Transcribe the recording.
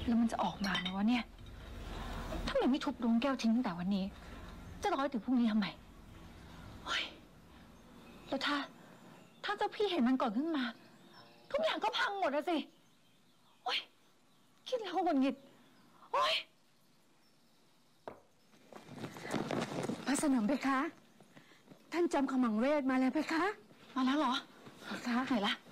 แล้วมันจะออกมาไหมวะเนี่ยถ้ามันไม่ทุบดวงแก้วทิ้งตั้งแต่วันนี้จะรอถึงพรุ่งนี้ทำไมโอ้ยแล้วถ้าเจ้าพี่เห็นมันก่อนขึ้นมาทุกอย่างก็พังหมดแล้วสิโอ้ยคิดแล้วก็หงุดหงิดโอ้ยพระสนมเพคะท่านจอมขมังเวทมาแล้วเพคะมาแล้วเหรอคะไหนล่ะ